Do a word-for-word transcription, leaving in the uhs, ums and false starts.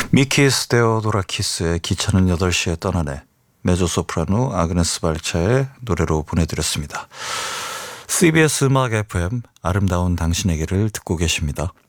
미키스 데오도라키스의 기차는 여덟 시에 떠나네, 메조소프라노 아그네스 발차의 노래로 보내드렸습니다. 씨비에스 음악 에프엠 아름다운 당신에게를 듣고 계십니다.